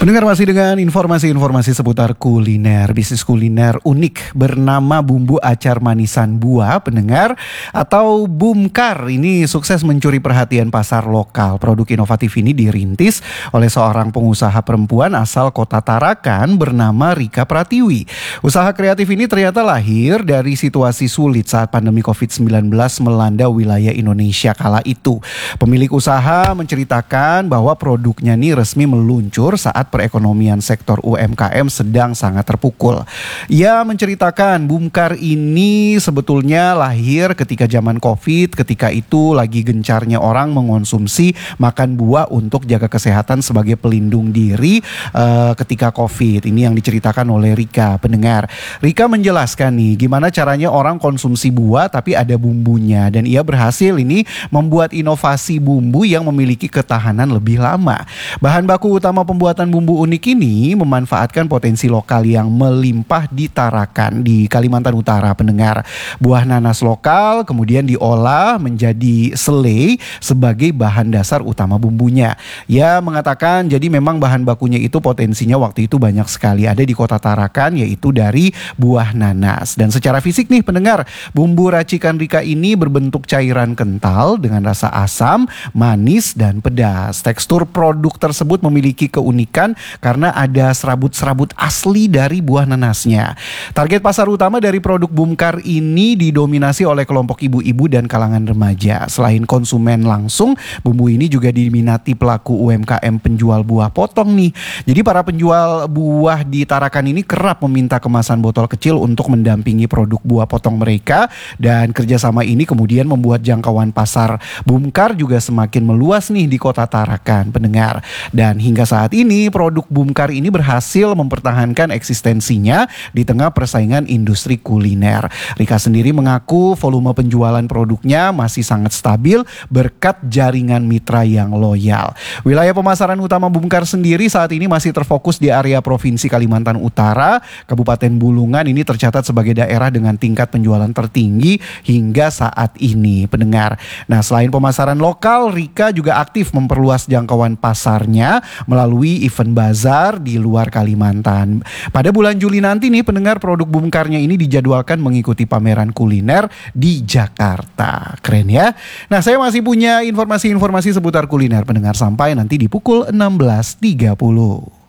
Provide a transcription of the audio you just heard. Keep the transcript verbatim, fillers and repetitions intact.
Pendengar masih dengan informasi-informasi seputar kuliner. Bisnis kuliner unik bernama Bumbu Acar Manisan Buah, pendengar, atau Bumkar ini sukses mencuri perhatian pasar lokal. Produk inovatif ini dirintis oleh seorang pengusaha perempuan asal Kota Tarakan bernama Rika Pratiwi. Usaha kreatif ini ternyata lahir dari situasi sulit saat pandemi covid sembilan belas melanda wilayah Indonesia kala itu. Pemilik usaha menceritakan bahwa produknya ini resmi meluncur saat perekonomian sektor U M K M sedang sangat terpukul. Ia menceritakan Bumkar ini sebetulnya lahir ketika zaman Covid, ketika itu lagi gencarnya orang mengonsumsi makan buah untuk jaga kesehatan sebagai pelindung diri uh, ketika Covid. Ini yang diceritakan oleh Rika, pendengar. Rika menjelaskan nih gimana caranya orang konsumsi buah tapi ada bumbunya, dan ia berhasil ini membuat inovasi bumbu yang memiliki ketahanan lebih lama. Bahan baku utama pembuatan bumbu unik ini memanfaatkan potensi lokal yang melimpah di Tarakan di Kalimantan Utara, pendengar. Buah nanas lokal kemudian diolah menjadi selai sebagai bahan dasar utama bumbunya. Ia mengatakan jadi memang bahan bakunya itu potensinya waktu itu banyak sekali ada di Kota Tarakan, yaitu dari buah nanas. Dan secara fisik nih pendengar, bumbu racikan Rika ini berbentuk cairan kental dengan rasa asam, manis, dan pedas. Tekstur produk tersebut memiliki keunikan karena ada serabut-serabut asli dari buah nanasnya. Target pasar utama dari produk Bumkar ini didominasi oleh kelompok ibu-ibu dan kalangan remaja. Selain konsumen langsung, bumbu ini juga diminati pelaku U M K M penjual buah potong nih. Jadi para penjual buah di Tarakan ini kerap meminta kemasan botol kecil untuk mendampingi produk buah potong mereka, dan kerjasama ini kemudian membuat jangkauan pasar Bumkar juga semakin meluas nih di Kota Tarakan, pendengar. Dan hingga saat ini produk Bumkar ini berhasil mempertahankan eksistensinya di tengah persaingan industri kuliner. Rika sendiri mengaku volume penjualan produknya masih sangat stabil berkat jaringan mitra yang loyal. Wilayah pemasaran utama Bumkar sendiri saat ini masih terfokus di area Provinsi Kalimantan Utara. Kabupaten Bulungan ini tercatat sebagai daerah dengan tingkat penjualan tertinggi hingga saat ini, pendengar. Nah, selain pemasaran lokal, Rika juga aktif memperluas jangkauan pasarnya melalui event bazar di luar Kalimantan. Pada bulan Juli nanti nih pendengar, produk Bumkarnya ini dijadwalkan mengikuti pameran kuliner di Jakarta. Keren ya? Nah, saya masih punya informasi-informasi seputar kuliner, pendengar, sampai nanti di pukul enam belas tiga puluh.